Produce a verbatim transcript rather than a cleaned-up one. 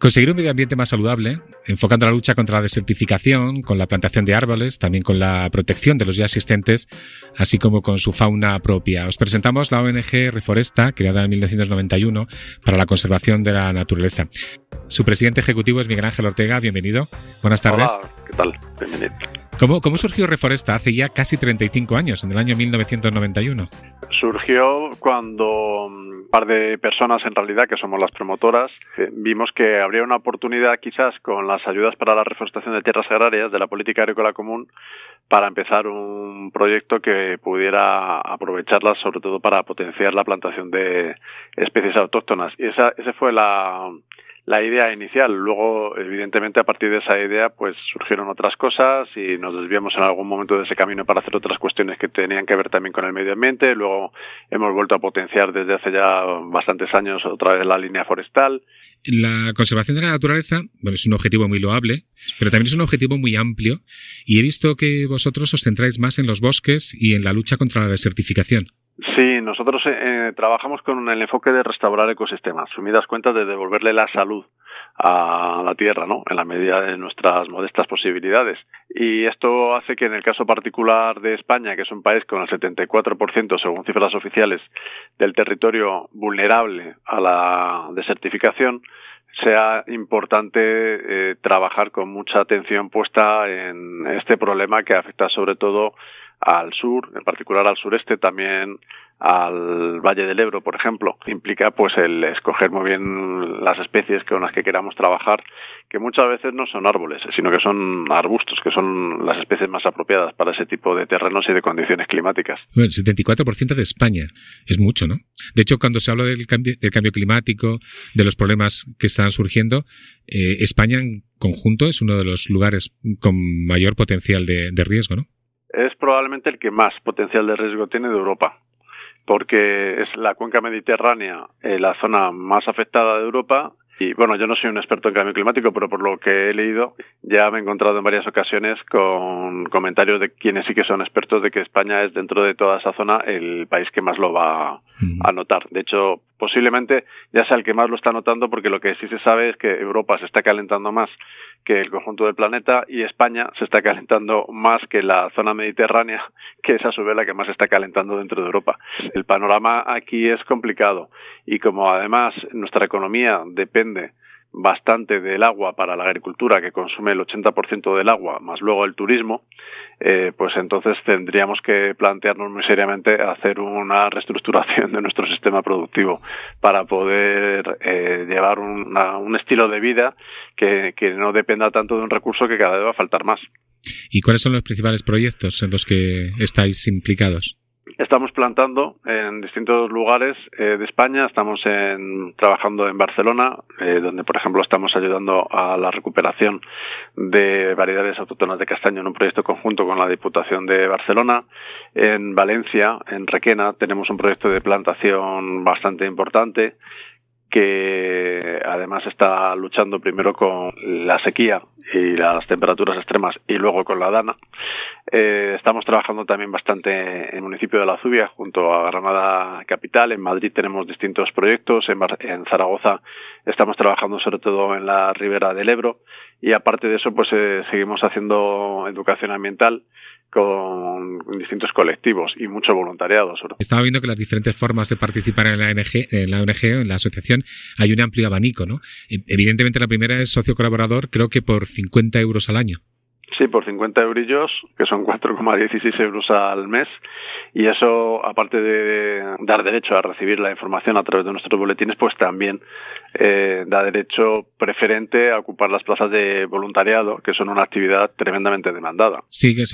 Conseguir un medio ambiente más saludable, enfocando la lucha contra la desertificación, con la plantación de árboles, también con la protección de los ya existentes, así como con su fauna propia. Os presentamos la O N G Reforesta, creada en mil novecientos noventa y uno, para la conservación de la naturaleza. Su presidente ejecutivo es Miguel Ángel Ortega. Bienvenido. Buenas tardes. Hola, ¿qué tal? Bienvenido. ¿Cómo, ¿Cómo surgió Reforesta hace ya casi treinta y cinco años, en el año mil novecientos noventa y uno? Surgió cuando un par de personas, en realidad, que somos las promotoras, eh, vimos que habría una oportunidad quizás con las ayudas para la reforestación de tierras agrarias de la política agrícola común para empezar un proyecto que pudiera aprovecharlas sobre todo para potenciar la plantación de especies autóctonas. Y esa, esa fue la... la idea inicial. Luego, evidentemente, a partir de esa idea, pues surgieron otras cosas y nos desviamos en algún momento de ese camino para hacer otras cuestiones que tenían que ver también con el medio ambiente. Luego hemos vuelto a potenciar desde hace ya bastantes años otra vez la línea forestal. La conservación de la naturaleza, bueno, es un objetivo muy loable, pero también es un objetivo muy amplio, y he visto que vosotros os centráis más en los bosques y en la lucha contra la desertificación. Sí, nosotros eh, trabajamos con el enfoque de restaurar ecosistemas, sumidas cuentas de devolverle la salud a la tierra, ¿no? En la medida de nuestras modestas posibilidades. Y esto hace que en el caso particular de España, que es un país con el setenta y cuatro por ciento, según cifras oficiales, del territorio vulnerable a la desertificación, sea importante eh, trabajar con mucha atención puesta en este problema que afecta sobre todo al sur, en particular al sureste, también al Valle del Ebro, por ejemplo. Implica pues el escoger muy bien las especies con las que queramos trabajar, que muchas veces no son árboles, sino que son arbustos, que son las especies más apropiadas para ese tipo de terrenos y de condiciones climáticas. Bueno, el setenta y cuatro por ciento de España es mucho, ¿no? De hecho, cuando se habla del cambio, del cambio climático, de los problemas que están surgiendo, eh, España en conjunto es uno de los lugares con mayor potencial de, de riesgo, ¿no? Es probablemente el que más potencial de riesgo tiene de Europa, porque es la cuenca mediterránea, eh, la zona más afectada de Europa. Y bueno, yo no soy un experto en cambio climático, pero por lo que he leído, ya me he encontrado en varias ocasiones con comentarios de quienes sí que son expertos de que España es, dentro de toda esa zona, el país que más lo va a notar. De hecho, posiblemente ya sea el que más lo está notando, porque lo que sí se sabe es que Europa se está calentando más que el conjunto del planeta y España se está calentando más que la zona mediterránea, que es a su vez la que más se está calentando dentro de Europa. El panorama aquí es complicado y como además nuestra economía depende bastante del agua para la agricultura, que consume el ochenta por ciento del agua, más luego el turismo, eh, pues entonces tendríamos que plantearnos muy seriamente hacer una reestructuración de nuestro sistema productivo para poder eh, llevar una, un estilo de vida que, que no dependa tanto de un recurso que cada vez va a faltar más. ¿Y cuáles son los principales proyectos en los que estáis implicados? Estamos plantando en distintos lugares eh, de España. Estamos en, trabajando en Barcelona, eh, donde, por ejemplo, estamos ayudando a la recuperación de variedades autóctonas de castaño en un proyecto conjunto con la Diputación de Barcelona. En Valencia, en Requena, tenemos un proyecto de plantación bastante importante que además está luchando primero con la sequía y las temperaturas extremas y luego con la dana. Eh, estamos trabajando también bastante en el municipio de La Zubia junto a Granada Capital. En Madrid tenemos distintos proyectos. En, Bar- en Zaragoza estamos trabajando sobre todo en la ribera del Ebro y aparte de eso pues eh, seguimos haciendo educación ambiental con distintos colectivos y mucho voluntariado. Estaba viendo que las diferentes formas de participar en la O N G, en la O N G, en la asociación, hay un amplio abanico, ¿no? Evidentemente la primera es socio colaborador, creo que por cincuenta euros al año. Sí, por cincuenta eurillos, que son cuatro coma dieciséis euros al mes, y eso, aparte de dar derecho a recibir la información a través de nuestros boletines, pues también eh, da derecho preferente a ocupar las plazas de voluntariado, que son una actividad tremendamente demandada. Sí, que